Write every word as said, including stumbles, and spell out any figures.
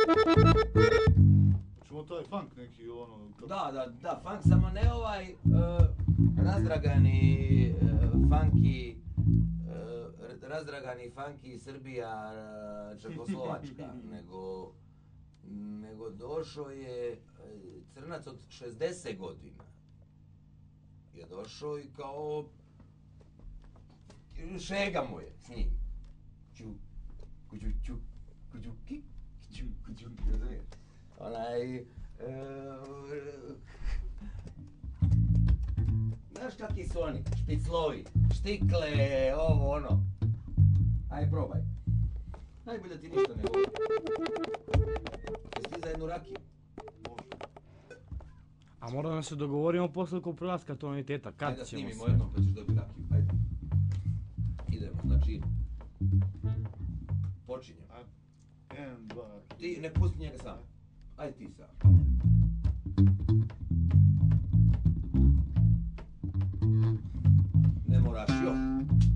Čemo taj funk neki ono... Da, da, da, funk, samo ne ovaj uh, razdragani, uh, funky, uh, razdragani funky Srbija, uh, Čekoslovačka, nego, nego došao je uh, crnac od šezdeset godina. Je došao i kao šega mu je s njim. Ču, kuću, ču, kuću, ki, ču, kuću, razumiješ? Onaj, e, znaš kakvi su oni, špiclovi, štikle, ovo ono. Aj probaj. Najbolje ti ništa ne govori. Jesi ti za jednu rakiju? A moramo da se dogovorimo posle oko prelaska tonaliteta, kad Ajde, ćemo se... Ajde snimimo jednom pa ćeš dobiti rakiju, ajde. Idemo, znači... Počinjemo. jedan, dva... Ti ne pusti njega sam. Ajde ti sam.